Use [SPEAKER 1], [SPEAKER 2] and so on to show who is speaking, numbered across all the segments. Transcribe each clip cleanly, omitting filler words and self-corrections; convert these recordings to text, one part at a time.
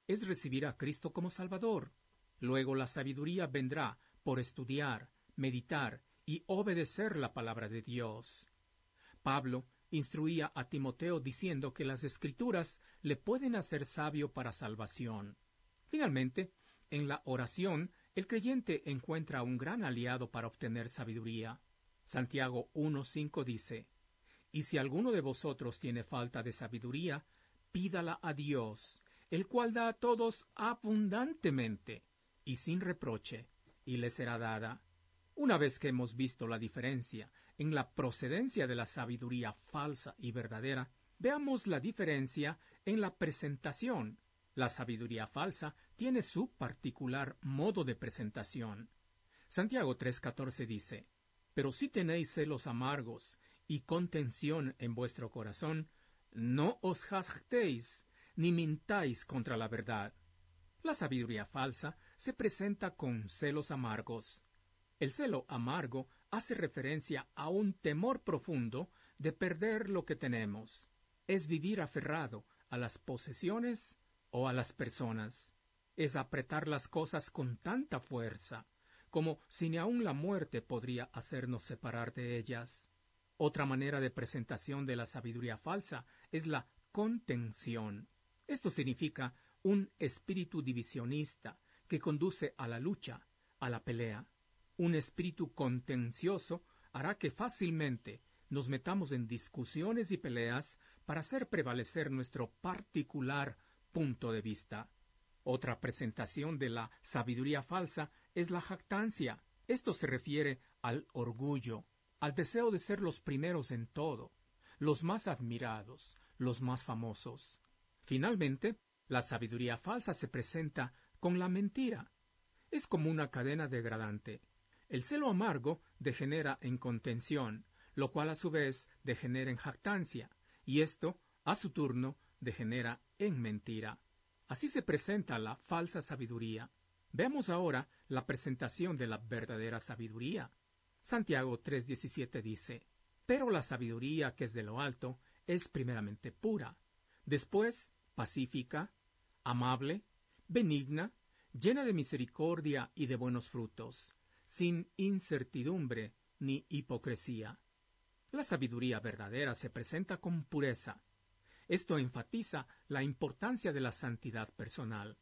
[SPEAKER 1] es recibir a Cristo como Salvador. Luego la sabiduría vendrá por estudiar, meditar y obedecer la palabra de Dios. Pablo instruía a Timoteo diciendo que las Escrituras le pueden hacer sabio para salvación. Finalmente, en la oración, el creyente encuentra un gran aliado para obtener sabiduría. Santiago 1:5 dice: «Y si alguno de vosotros tiene falta de sabiduría, pídala a Dios, el cual da a todos abundantemente y sin reproche, y le será dada». Una vez que hemos visto la diferencia en la procedencia de la sabiduría falsa y verdadera, veamos la diferencia en la presentación. La sabiduría falsa tiene su particular modo de presentación. Santiago 3:14 dice: «Pero si tenéis celos amargos y contención en vuestro corazón, no os jactéis, ni mintáis contra la verdad». La sabiduría falsa se presenta con celos amargos. El celo amargo hace referencia a un temor profundo de perder lo que tenemos. Es vivir aferrado a las posesiones o a las personas. Es apretar las cosas con tanta fuerza, como si ni aun la muerte podría hacernos separar de ellas. Otra manera de presentación de la sabiduría falsa es la contención. Esto significa un espíritu divisionista que conduce a la lucha, a la pelea. Un espíritu contencioso hará que fácilmente nos metamos en discusiones y peleas para hacer prevalecer nuestro particular punto de vista. Otra presentación de la sabiduría falsa es la jactancia. Esto se refiere al orgullo, al deseo de ser los primeros en todo, los más admirados, los más famosos. Finalmente, la sabiduría falsa se presenta con la mentira. Es como una cadena degradante. El celo amargo degenera en contención, lo cual a su vez degenera en jactancia, y esto, a su turno, degenera en mentira. Así se presenta la falsa sabiduría. Veamos ahora la presentación de la verdadera sabiduría. Santiago 3:17 dice: «Pero la sabiduría que es de lo alto es primeramente pura, después pacífica, amable, benigna, llena de misericordia y de buenos frutos, sin incertidumbre ni hipocresía». La sabiduría verdadera se presenta con pureza. Esto enfatiza la importancia de la santidad personal.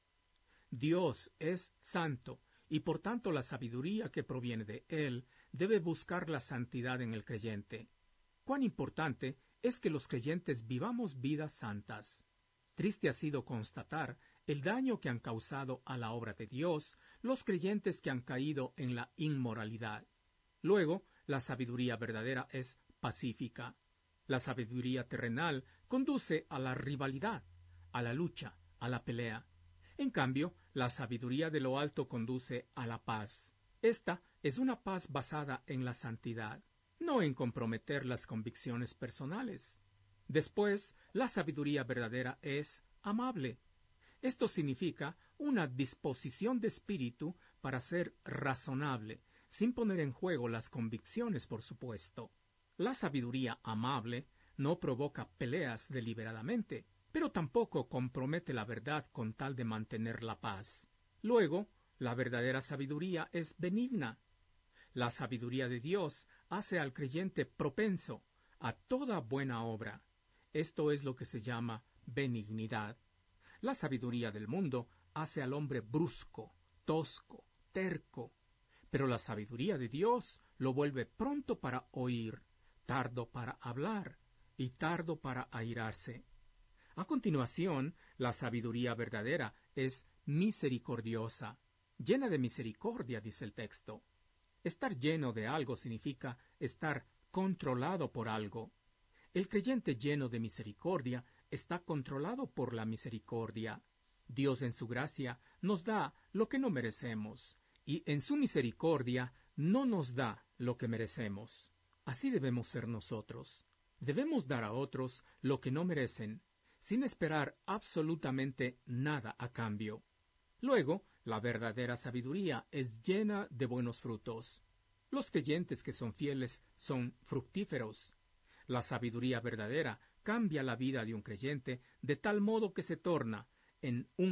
[SPEAKER 1] Dios es santo, y por tanto la sabiduría que proviene de Él debe buscar la santidad en el creyente. Cuán importante es que los creyentes vivamos vidas santas. Triste ha sido constatar el daño que han causado a la obra de Dios los creyentes que han caído en la inmoralidad. Luego, la sabiduría verdadera es pacífica. La sabiduría terrenal conduce a la rivalidad, a la lucha, a la pelea. En cambio, la sabiduría de lo alto conduce a la paz. Esta es una paz basada en la santidad, no en comprometer las convicciones personales. Después, la sabiduría verdadera es amable. Esto significa una disposición de espíritu para ser razonable, sin poner en juego las convicciones, por supuesto. La sabiduría amable no provoca peleas deliberadamente, pero tampoco compromete la verdad con tal de mantener la paz. Luego, la verdadera sabiduría es benigna. La sabiduría de Dios hace al creyente propenso a toda buena obra. Esto es lo que se llama benignidad. La sabiduría del mundo hace al hombre brusco, tosco, terco, pero la sabiduría de Dios lo vuelve pronto para oír, tardo para hablar y tardo para airarse. A continuación, la sabiduría verdadera es misericordiosa, llena de misericordia, dice el texto. Estar lleno de algo significa estar controlado por algo. El creyente lleno de misericordia está controlado por la misericordia. Dios en su gracia nos da lo que no merecemos, y en su misericordia no nos da lo que merecemos. Así debemos ser nosotros. Debemos dar a otros lo que no merecen, sin esperar absolutamente nada a cambio. Luego, la verdadera sabiduría es llena de buenos frutos. Los creyentes que son fieles son fructíferos. La sabiduría verdadera cambia la vida de un creyente de tal modo que se torna en un